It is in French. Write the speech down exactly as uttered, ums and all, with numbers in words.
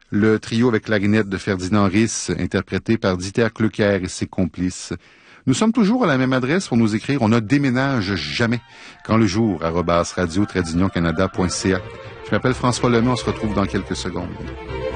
Le trio avec clarinette de Ferdinand Ris, interprété par Dieter Klöcker et ses complices. Nous sommes toujours à la même adresse pour nous écrire. On ne déménage jamais. Quand le jour, arobase radio-canada.ca. Je m'appelle François Lemay. On se retrouve dans quelques secondes.